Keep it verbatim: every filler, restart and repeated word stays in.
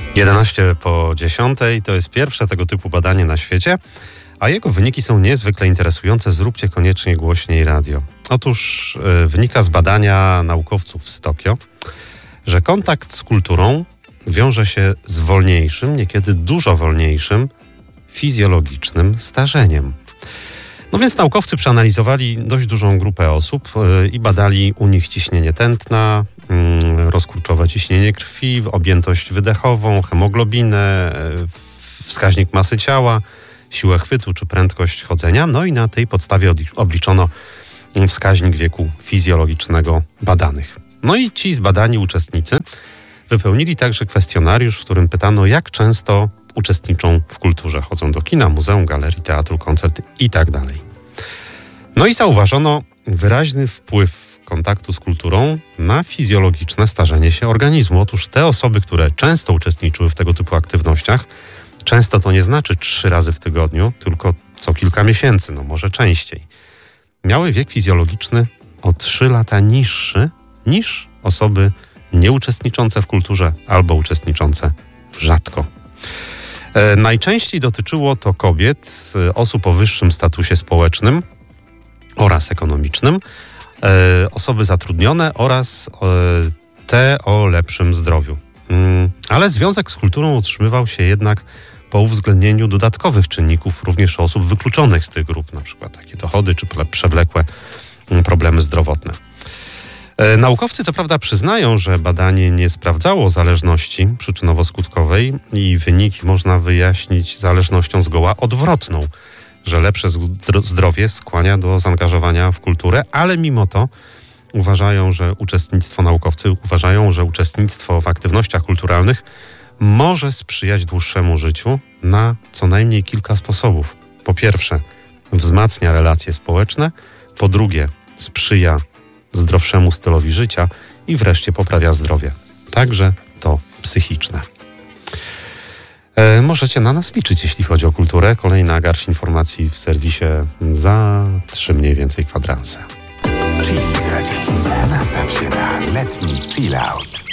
jedenaście po dziesiątej to jest pierwsze tego typu badanie na świecie, a jego wyniki są niezwykle interesujące. Zróbcie koniecznie głośniej radio. Otóż yy, wynika z badania naukowców z Tokio, że kontakt z kulturą wiąże się z wolniejszym, niekiedy dużo wolniejszym, fizjologicznym starzeniem. No więc naukowcy przeanalizowali dość dużą grupę osób yy, i badali u nich ciśnienie tętna, yy, rozkurczowe ciśnienie krwi, objętość wydechową, hemoglobinę, yy, wskaźnik masy ciała, siłę chwytu czy prędkość chodzenia. No i na tej podstawie obliczono wskaźnik wieku fizjologicznego badanych. No i ci zbadani uczestnicy wypełnili także kwestionariusz, w którym pytano, jak często uczestniczą w kulturze. Chodzą do kina, muzeum, galerii, teatru, koncerty i tak dalej. No i zauważono wyraźny wpływ kontaktu z kulturą na fizjologiczne starzenie się organizmu. Otóż te osoby, które często uczestniczyły w tego typu aktywnościach, często to nie znaczy trzy razy w tygodniu, tylko co kilka miesięcy, no może częściej, miały wiek fizjologiczny o trzy lata niższy niż osoby nieuczestniczące w kulturze albo uczestniczące rzadko. E, najczęściej dotyczyło to kobiet, osób o wyższym statusie społecznym oraz ekonomicznym, e, osoby zatrudnione oraz e, te o lepszym zdrowiu. Mm, ale związek z kulturą utrzymywał się jednak po uwzględnieniu dodatkowych czynników, również osób wykluczonych z tych grup, na przykład takie dochody czy przewlekłe problemy zdrowotne. E, naukowcy co prawda przyznają, że badanie nie sprawdzało zależności przyczynowo-skutkowej i wyniki można wyjaśnić zależnością zgoła odwrotną, że lepsze zdrowie skłania do zaangażowania w kulturę, ale mimo to uważają, że uczestnictwo, naukowcy uważają, że uczestnictwo w aktywnościach kulturalnych może sprzyjać dłuższemu życiu na co najmniej kilka sposobów. Po pierwsze, wzmacnia relacje społeczne, po drugie, sprzyja zdrowszemu stylowi życia i wreszcie poprawia zdrowie, także to psychiczne. E, możecie na nas liczyć, jeśli chodzi o kulturę. Kolejna garść informacji w serwisie za trzy mniej więcej kwadranse. Chili z Radziewicza. Nastaw się na letni chill out.